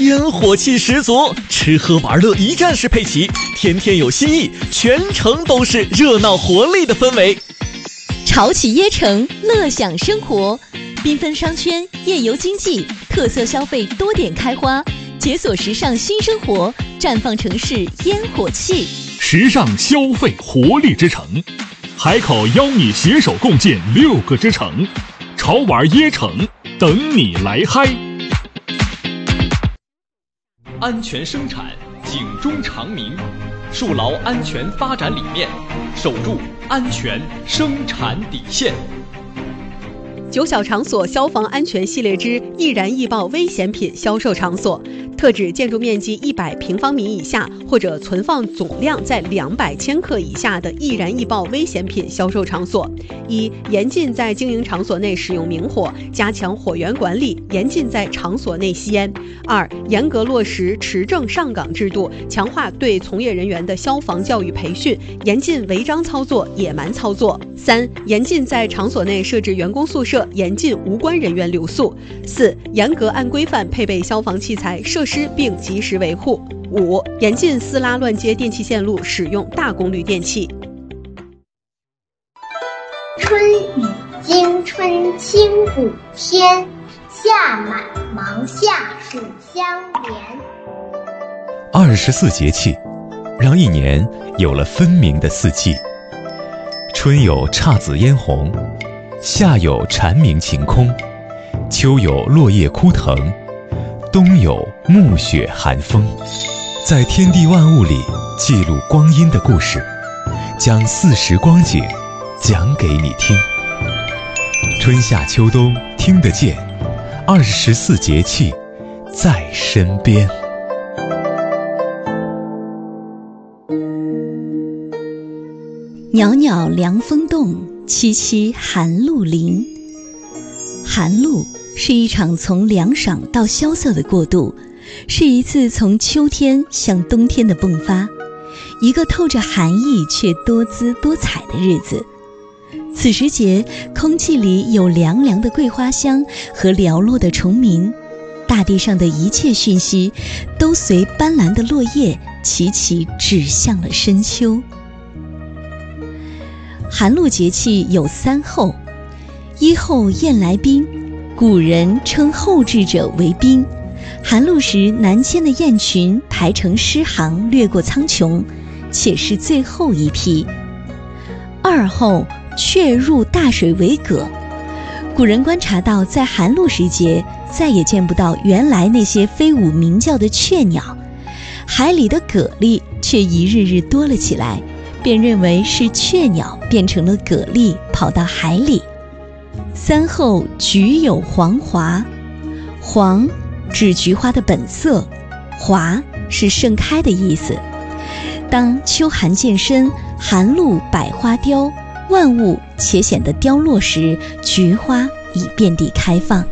烟火气十足，吃喝玩乐一站式配齐，天天有新意，全程都是热闹活力的氛围。 潮起椰城，乐享生活，缤纷商圈，夜游经济，特色消费多点开花，解锁时尚新生活，绽放城市烟火气。 时尚消费活力之城，海口邀你携手共建6个之城，潮玩椰城等你来嗨。 安全生产，警钟长鸣，树牢安全发展理念，守住安全生产底线。 9小场所消防安全系列之易燃易爆危险品销售场所，特指建筑面积100平方米以下或者存放总量在200千克以下的易燃易爆危险品销售场所。一、严禁在经营场所内使用明火，加强火源管理，严禁在场所内吸烟。2、严格落实持证上岗制度，强化对从业人员的消防教育培训，严禁违章操作、野蛮操作。3、严禁在场所内设置员工宿舍，严禁无关人员留宿。4、严格按规范配备消防器材设施并及时维护。5、严禁私拉乱接电气线路，使用大功率电器。 春雨惊春清谷天，夏满芒夏暑相连。 24节气，让一年有了分明的四季。春有姹紫嫣红，夏有蝉鸣晴空，秋有落叶枯藤，冬有暮雪寒风。在天地万物里记录光阴的故事，将40光景讲给你听。春夏秋冬听得见，24节气在身边。 袅袅凉风动，凄凄寒露临。寒露是一场从凉爽到萧瑟的过渡，是一次从秋天向冬天的迸发，一个透着寒意却多姿多彩的日子。此时节，空气里有凉凉的桂花香和寥落的虫鸣，大地上的一切讯息都随斑斓的落叶齐齐指向了深秋。寒露节气有3候：一候雁来宾，古人称后至者为宾，寒露时南迁的雁群排成诗行掠过苍穹，且是最后一批。2候雀入大水为蛤，古人观察到在寒露时节再也见不到原来那些飞舞鸣叫的雀鸟，海里的蛤蜊却一日日多了起来，便认为是雀鸟变成了蛤蜊跑到海里。3候菊有黄华，黄指菊花的本色，华是盛开的意思。当秋寒渐深，寒露百花凋，万物且显得凋落时，菊花已遍地开放。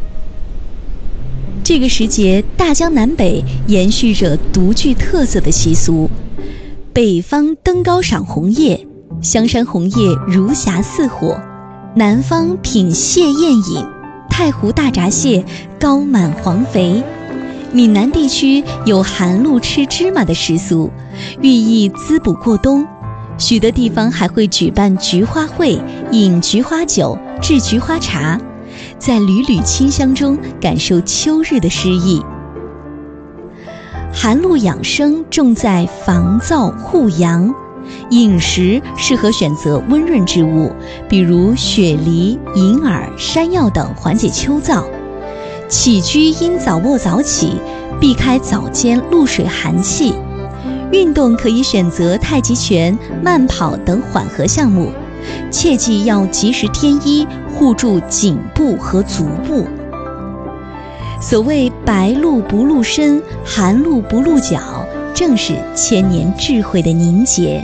这个时节，大江南北延续着独具特色的习俗。北方登高赏红叶，香山红叶如霞似火；南方品蟹宴饮，太湖大闸蟹高满黄肥。闽南地区有寒露吃芝麻的习俗，寓意滋补过冬。许多地方还会举办菊花会，饮菊花酒，制菊花茶，在缕缕清香中感受秋日的诗意。寒露养生重在防燥护阳，饮食适合选择温润之物，比如雪梨、银耳、山药等，缓解秋燥。起居应早卧早起，避开早间露水寒气。运动可以选择太极拳、慢跑等缓和项目，切记要及时添衣，护住颈部和足部。所谓白露不露身，寒露不露脚，正是千年智慧的凝结。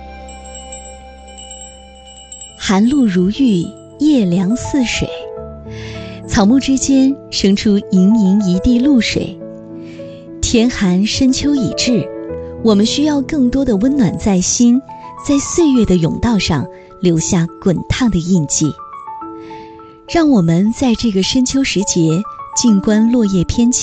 寒露如玉，夜凉似水，草木之间生出盈盈一地露水。天寒深秋已至，我们需要更多的温暖在心，在岁月的甬道上留下滚烫的印记。让我们在这个深秋时节静观落叶翩跹，